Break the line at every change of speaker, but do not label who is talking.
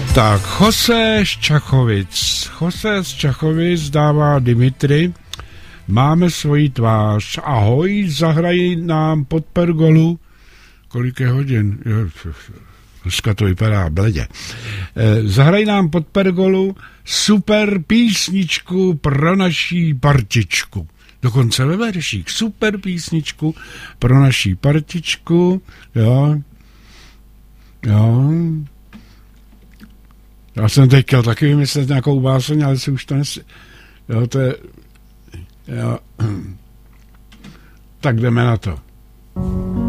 Tak, Jose z Čachovic dává Dimitri. Máme svoji tvář. Ahoj, zahraj nám pod pergolu. Kolik je hodin? Dneska to vypadá bledě. Zahraj nám pod pergolu super písničku pro naší partičku. Dokonce ve verších. Super písničku pro naší partičku. Jo. Já jsem teď chtěl taky vymyslet nějakou báseň, ale si už to Jo, to je... Jo. Tak jdeme na to.